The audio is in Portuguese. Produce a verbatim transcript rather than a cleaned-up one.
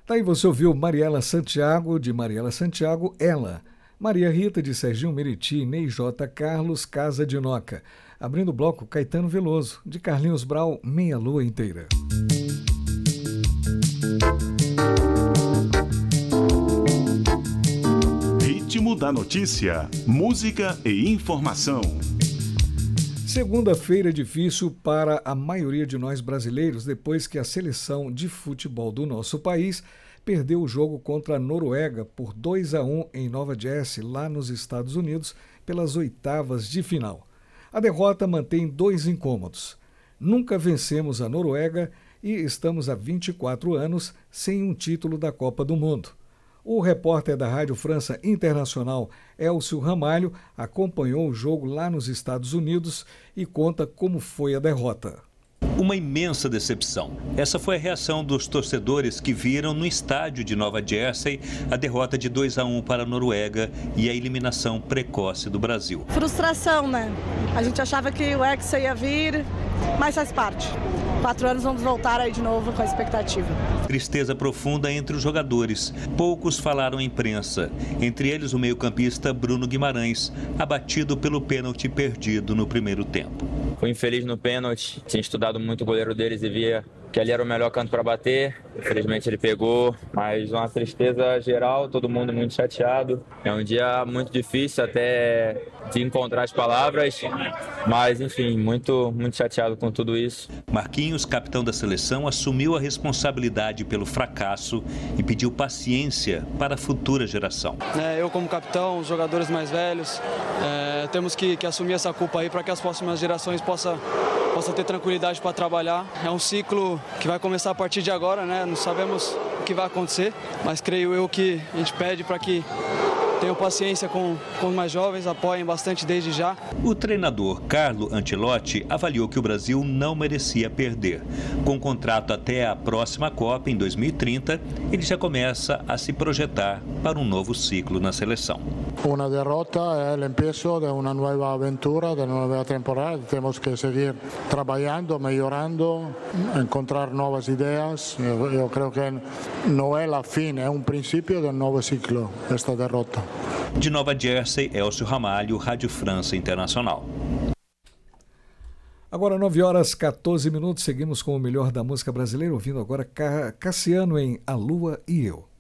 Tá aí, você ouviu Mariela Santiago, de Mariela Santiago, Ela. Maria Rita, de Serginho Meriti, Ney J. Carlos, Casa de Noca. Abrindo o bloco, Caetano Veloso, de Carlinhos Brau, Meia Lua Inteira. Ritmo da notícia, música e informação. Segunda-feira difícil para a maioria de nós brasileiros, depois que a seleção de futebol do nosso país perdeu o jogo contra a Noruega por dois a um em Nova Jersey, lá nos Estados Unidos, pelas oitavas de final. A derrota mantém dois incômodos. Nunca vencemos a Noruega e estamos há vinte e quatro anos sem um título da Copa do Mundo. O repórter da Rádio França Internacional, Elcio Ramalho, acompanhou o jogo lá nos Estados Unidos e conta como foi a derrota. Uma imensa decepção. Essa foi a reação dos torcedores que viram no estádio de Nova Jersey a derrota de dois a um para a Noruega e a eliminação precoce do Brasil. Frustração, né? A gente achava que o Hexa ia vir, mas faz parte. Quatro anos vamos voltar aí de novo com a expectativa. Tristeza profunda entre os jogadores. Poucos falaram à imprensa. Entre eles o meio-campista Bruno Guimarães, abatido pelo pênalti perdido no primeiro tempo. Fui infeliz no pênalti, tinha estudado muito o goleiro deles e via que ali era o melhor canto para bater. Infelizmente ele pegou, mas uma tristeza geral, todo mundo muito chateado. É um dia muito difícil até de encontrar as palavras, mas enfim, muito, muito chateado com tudo isso. Marquinhos, capitão da seleção, assumiu a responsabilidade pelo fracasso e pediu paciência para a futura geração. É, eu como capitão, os jogadores mais velhos, é, temos que, que assumir essa culpa aí para que as próximas gerações possam possa ter tranquilidade para trabalhar. É um ciclo que vai começar a partir de agora, né? Não sabemos o que vai acontecer, mas creio eu que a gente pede para que tenham paciência com, com os mais jovens, apoiem bastante desde já. O treinador Carlo Ancelotti avaliou que o Brasil não merecia perder. Com contrato até a próxima Copa, em dois mil e trinta, ele já começa a se projetar para um novo ciclo na seleção. Uma derrota é o início de uma nova aventura, de uma nova temporada. Temos que seguir trabalhando, melhorando, encontrar novas ideias. Eu, eu creio que não é a fim, é um princípio de um novo ciclo, esta derrota. De Nova Jersey, Elcio Ramalho, Rádio França Internacional. Agora nove horas e quatorze minutos, seguimos com o melhor da música brasileira, ouvindo agora Cassiano em A Lua e Eu.